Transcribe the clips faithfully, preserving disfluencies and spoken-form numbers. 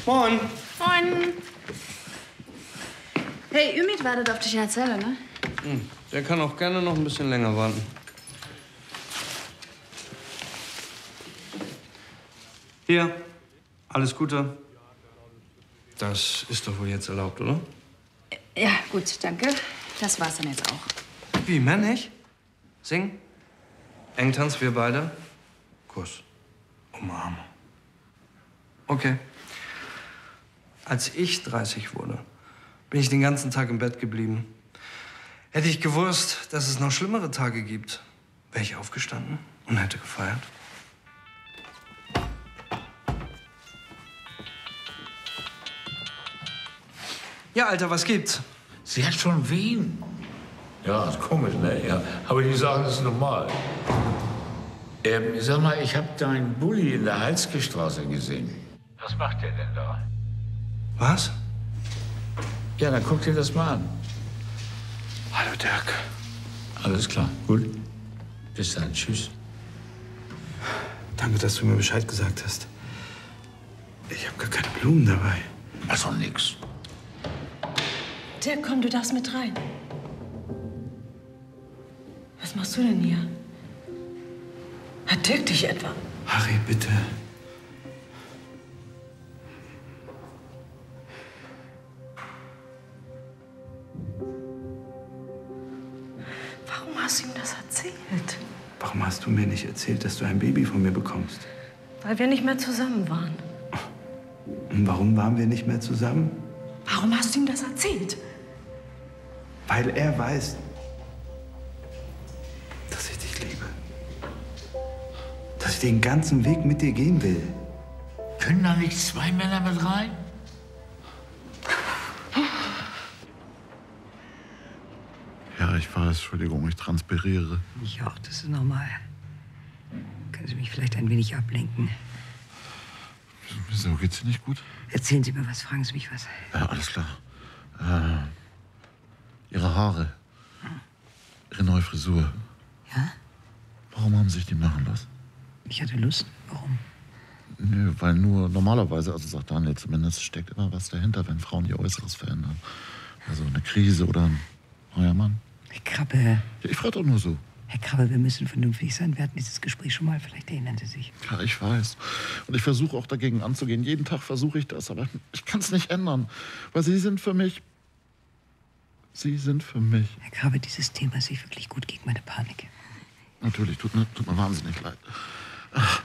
Moin. Moin. Hey, Ümit wartet auf dich in der Zelle, ne? Hm, der kann auch gerne noch ein bisschen länger warten. Hier, alles Gute. Das ist doch wohl jetzt erlaubt, oder? Ja, gut, danke. Das war's dann jetzt auch. Wie, mehr nicht? Singen? Engtanz, wir beide? Kuss. Umarmung. Okay. Als ich dreißig wurde, bin ich den ganzen Tag im Bett geblieben. Hätte ich gewusst, dass es noch schlimmere Tage gibt, wäre ich aufgestanden und hätte gefeiert. Ja, Alter, was gibt's? Sie hat schon Wehen. Ja, ist komisch, ne? Ja. Aber die sagen, das ist normal. Ähm, sag mal, ich habe deinen Bulli in der Halskestraße gesehen. Was macht der denn da? Was? Ja, dann guck dir das mal an. Hallo, Dirk. Alles klar, gut. Bis dann, tschüss. Danke, dass du mir Bescheid gesagt hast. Ich habe gar keine Blumen dabei. Also nix. Dirk, komm, du darfst mit rein. Was machst du denn hier? Hat Dirk dich etwa? Harry, bitte. Warum hast du ihm das erzählt? Warum hast du mir nicht erzählt, dass du ein Baby von mir bekommst? Weil wir nicht mehr zusammen waren. Und warum waren wir nicht mehr zusammen? Warum hast du ihm das erzählt? Weil er weiß, dass ich dich liebe. Dass ich den ganzen Weg mit dir gehen will. Können da nicht zwei Männer mit rein? Ja, ich weiß, Entschuldigung, ich transpiriere. Ich auch, das ist normal. Können Sie mich vielleicht ein wenig ablenken? Wieso, geht's Ihnen nicht gut? Erzählen Sie mir was, fragen Sie mich was. Ja, alles klar. Äh, Ihre Haare. Ihre neue Frisur. Ja? Warum haben Sie sich die machen lassen? Ich hatte Lust. Warum? Nö, weil nur normalerweise, also sagt Daniel zumindest, steckt immer was dahinter, wenn Frauen ihr Äußeres verändern. Also eine Krise oder ein neuer Mann. Herr Krabbe. Ja, ich frage doch nur so. Herr Krabbe, wir müssen vernünftig sein. Wir hatten dieses Gespräch schon mal. Vielleicht erinnern Sie sich. Ja, ich weiß. Und ich versuche auch dagegen anzugehen. Jeden Tag versuche ich das, aber ich kann es nicht ändern. Weil Sie sind für mich... Sie sind für mich... Herr Krabbe, dieses Thema sehe ich wirklich gut gegen meine Panik. Natürlich, tut mir, tut mir wahnsinnig leid. Ach.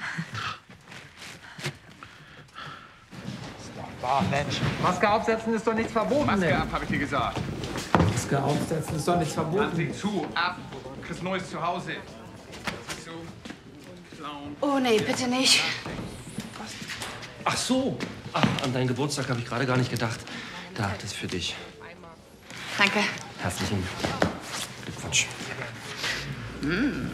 Boah, Mensch, Maske aufsetzen ist doch nichts verboten. Maske ab, habe ich dir gesagt. Maske aufsetzen ist doch nichts verboten. Dann sieh zu, ab. Du kriegst neues Zuhause. Sieh zu. Clown. Oh, nee, bitte nicht. Ach so. Ach, an deinen Geburtstag habe ich gerade gar nicht gedacht. Da, das ist für dich. Danke. Herzlichen Glückwunsch. Mm.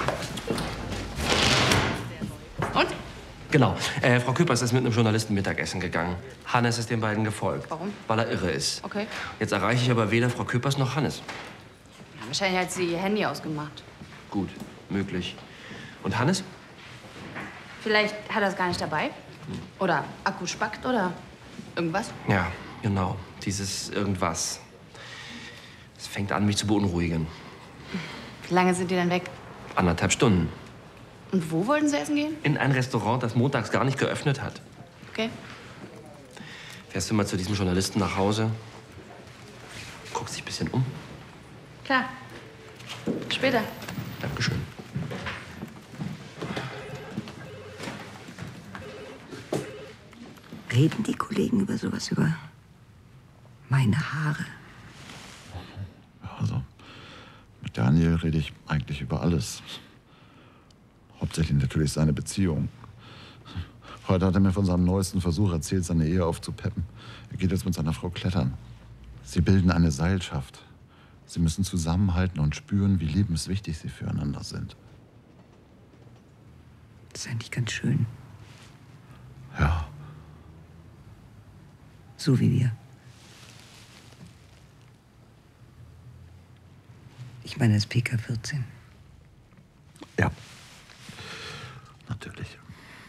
Und? Genau. Äh, Frau Küppers ist mit einem Journalisten Mittagessen gegangen. Hannes ist den beiden gefolgt. Warum? Weil er irre ist. Okay. Jetzt erreiche ich aber weder Frau Küppers noch Hannes. Ja, wahrscheinlich hat sie ihr Handy ausgemacht. Gut, möglich. Und Hannes? Vielleicht hat er es gar nicht dabei. Oder Akku spackt oder irgendwas. Ja, genau. Dieses irgendwas. Es fängt an, mich zu beunruhigen. Wie lange sind die denn weg? Anderthalb Stunden. Und wo wollten sie essen gehen? In ein Restaurant, das montags gar nicht geöffnet hat. Okay. Fährst du mal zu diesem Journalisten nach Hause? Guckst dich ein bisschen um. Klar. Später. Dankeschön. Reden die Kollegen über sowas, über meine Haare? Also, mit Daniel rede ich eigentlich über alles. Hauptsächlich natürlich seine Beziehung. Heute hat er mir von seinem neuesten Versuch erzählt, seine Ehe aufzupeppen. Er geht jetzt mit seiner Frau klettern. Sie bilden eine Seilschaft. Sie müssen zusammenhalten und spüren, wie lebenswichtig sie füreinander sind. Das ist eigentlich ganz schön. Ja. So wie wir. Ich meine das P K vierzehn.